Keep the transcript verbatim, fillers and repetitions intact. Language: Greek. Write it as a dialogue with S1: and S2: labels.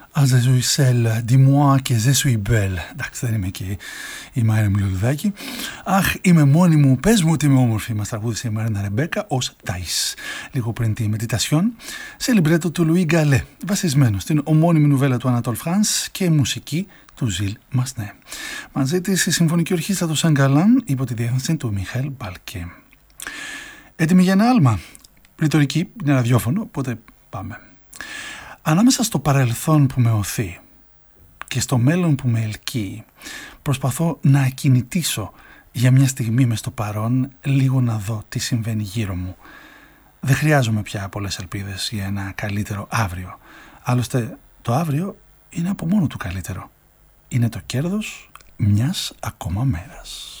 S1: Ah, je suis celle, dis-moi que je suis belle. Εντάξει, δεν είμαι και η Μάρινα Μιλουδάκη. Αχ, είμαι μόνη μου, πες μου ότι είμαι όμορφη. Μας τραγούδισε η Μαρίνα Ρεμπέκα ως Τάις. Λίγο πριν τη Μετιτασιόν, σε λιμπρέτο του Λουί Γκαλέ, βασισμένο στην ομώνυμη νουβέλα του Ανατόλ Φρανς και μουσική του Ζιλ Μασνέ. Μαζί της η Συμφωνική Ορχήστρα του Σαγκαλάν υπό τη διεύθυνση του Μιχαήλ Μπαλκέ. Έτοιμοι για ένα άλμα. Ρητορική, είναι ραδιόφωνο, οπότε πάμε. Ανάμεσα στο παρελθόν που με οθεί και στο μέλλον που με ελκύει, προσπαθώ να ακινητήσω για μια στιγμή μες στο παρόν, λίγο να δω τι συμβαίνει γύρω μου. Δεν χρειάζομαι πια πολλές ελπίδες για ένα καλύτερο αύριο. Άλλωστε, το αύριο είναι από μόνο του καλύτερο. Είναι το κέρδος μιας ακόμα μέρας.